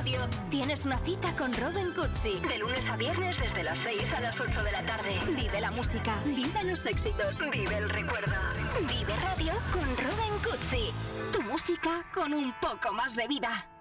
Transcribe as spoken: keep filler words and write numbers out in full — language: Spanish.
Radio. Tienes una cita con Robin Cutsi. De lunes a viernes desde las seis a las ocho de la tarde. Vive la música, vive los éxitos, vive el recuerdo. Vive Radio con Robin Cutsi. Tu música con un poco más de vida.